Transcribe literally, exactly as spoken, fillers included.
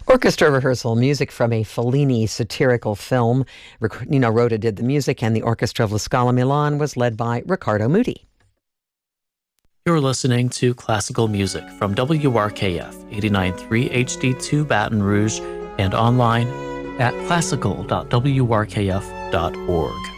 Orchestra rehearsal, music from a Fellini satirical film. Ric- Nino Rota did the music, and the Orchestra of La Scala Milan was led by Riccardo Muti. You're listening to classical music from W R K F eighty-nine point three H D two Baton Rouge and online at classical dot w r k f dot org.